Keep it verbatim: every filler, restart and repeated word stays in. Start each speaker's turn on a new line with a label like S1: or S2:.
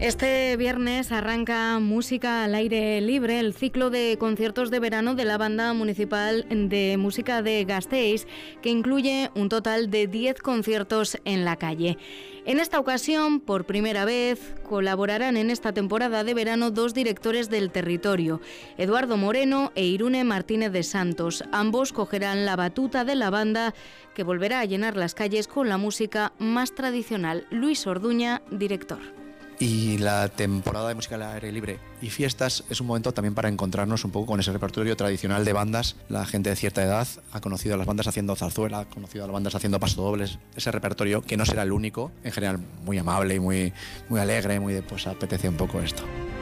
S1: Este viernes arranca Música al Aire Libre, el ciclo de conciertos de verano de la Banda Municipal de Música de Gasteiz, que incluye un total de diez conciertos en la calle. En esta ocasión, por primera vez, colaborarán en esta temporada de verano dos directores del territorio, Eduardo Moreno e Irune Martínez de Santos. Ambos cogerán la batuta de la banda, que volverá a llenar las calles con la música más tradicional. Luis Orduña, director.
S2: Y la temporada de música al aire libre y fiestas es un momento también para encontrarnos un poco con ese repertorio tradicional de bandas. La gente de cierta edad ha conocido a las bandas haciendo zarzuela, ha conocido a las bandas haciendo pasodobles, ese repertorio que no será el único, en general muy amable y muy, muy alegre, muy de pues apetece un poco esto.